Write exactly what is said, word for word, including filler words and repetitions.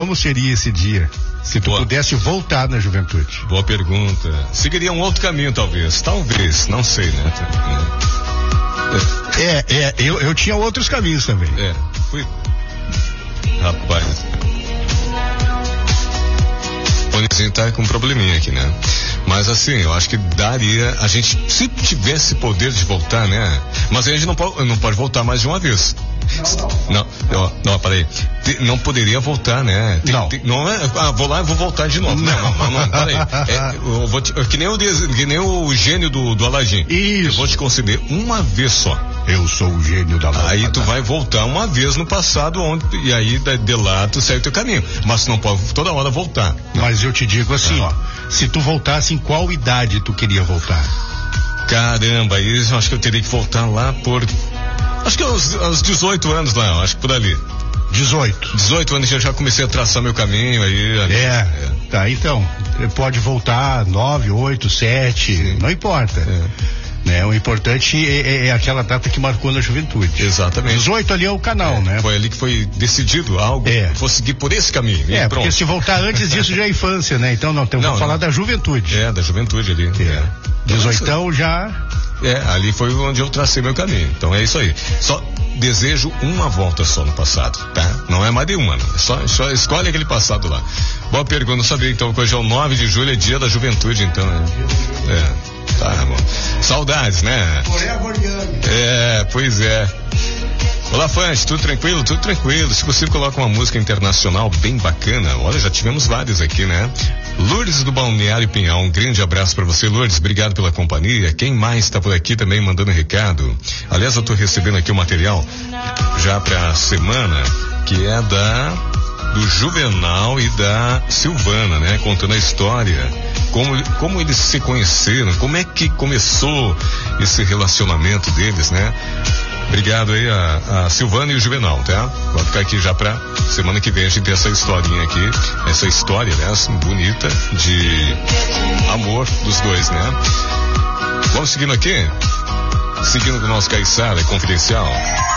Como seria esse dia se tu Boa. pudesse voltar na juventude? Boa pergunta. Seguiria um outro caminho, talvez. Talvez, não sei, né? É, é, eu, eu tinha outros caminhos também. É, fui. Rapaz. O Bonezinho tá com um probleminha aqui, né? Mas assim, eu acho que daria, a gente, se tivesse poder de voltar, né? Mas a gente não pode, não pode voltar mais de uma vez. Não, não, não, peraí. Não poderia voltar, né? Tem, não. Tem, não é, ah, vou lá e vou voltar de novo. Não, não, não, não peraí. É, eu vou te, que nem o, que nem o gênio do, do Aladim. Isso. Eu vou te conceder uma vez só. Eu sou o gênio da lâmpada. Aí tu vai voltar uma vez no passado, onde, e aí de lá tu segue o teu caminho. Mas tu não pode toda hora voltar. Não. Mas eu te digo assim, ah. ó. Se tu voltasse, em qual idade tu queria voltar? Caramba, aí eu acho que eu teria que voltar lá por... Acho que aos, aos dezoito anos lá, acho que por ali. dezoito. dezoito anos eu já comecei a traçar meu caminho aí. É, é. Tá, então, pode voltar nove, oito, sete, sim, não importa. É. Né, o importante é, é aquela data que marcou na juventude. Exatamente. dezoito ali é o canal, é, né? Foi ali que foi decidido algo. É. Vou seguir por esse caminho. É, pronto. Porque se voltar antes disso já é infância, né? Então não, temos que falar da juventude. É, da juventude ali. É. é. dezoitão já. É, ali foi onde eu tracei meu caminho. Então é isso aí. Só desejo uma volta só no passado, tá? Não é mais de uma, não. Só, só escolhe aquele passado lá. Boa pergunta, não sabia então que hoje é o nove de julho, é dia da juventude, então, né? É. Tá, bom. Saudades, né? É, pois é. Olá, fãs, tudo tranquilo? Tudo tranquilo. Se possível, coloca uma música internacional bem bacana. Olha, já tivemos vários aqui, né? Lourdes do Balneário Pinhal, um grande abraço pra você, Lourdes, obrigado pela companhia. Quem mais tá por aqui também mandando recado? Aliás, eu tô recebendo aqui o material já pra semana, que é da do Juvenal e da Silvana, né? Contando a história, como, como eles se conheceram, como é que começou esse relacionamento deles, né? Obrigado aí a, a Silvana e o Juvenal, tá? Vou ficar aqui já pra semana que vem a gente ter essa historinha aqui, essa história, né? Bonita de amor dos dois, né? Vamos seguindo aqui? Seguindo com o nosso Caiçara Confidencial.